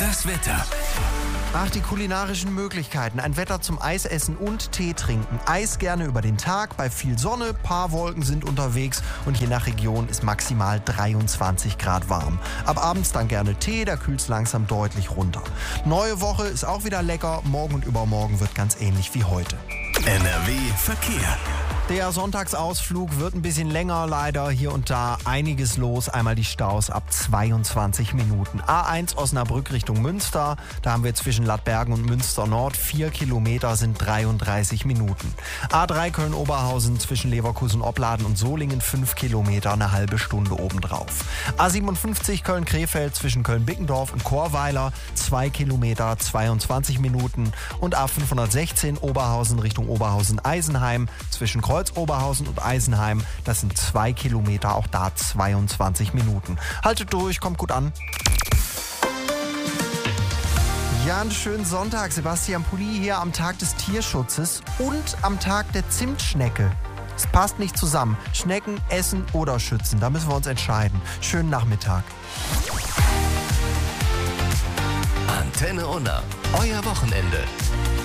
Das Wetter. Ach, die kulinarischen Möglichkeiten. Ein Wetter zum Eisessen und Tee trinken. Eis gerne über den Tag, bei viel Sonne, paar Wolken sind unterwegs und je nach Region ist maximal 23 Grad warm. Ab abends dann gerne Tee, da kühlt es langsam deutlich runter. Neue Woche ist auch wieder lecker, morgen und übermorgen wird ganz ähnlich wie heute. NRW Verkehr. Der Sonntagsausflug wird ein bisschen länger, leider hier und da einiges los. Einmal die Staus ab 22 Minuten. A1 Osnabrück Richtung Münster, da haben wir zwischen Lattbergen und Münster Nord 4 Kilometer sind 33 Minuten. A3 Köln-Oberhausen zwischen Leverkusen, Opladen und Solingen 5 Kilometer, eine halbe Stunde obendrauf. A57 Köln-Krefeld zwischen Köln-Bickendorf und Chorweiler 2 Kilometer, 22 Minuten. Und A516 Oberhausen Richtung Oberhausen-Eisenheim zwischen Kreuz-Oberhausen und Eisenheim, das sind 2 Kilometer, auch da 22 Minuten. Haltet durch, kommt gut an. Ja, einen schönen Sonntag. Sebastian Pulli hier am Tag des Tierschutzes und am Tag der Zimtschnecke. Es passt nicht zusammen. Schnecken essen oder schützen, da müssen wir uns entscheiden. Schönen Nachmittag. Antenne Unna, euer Wochenende.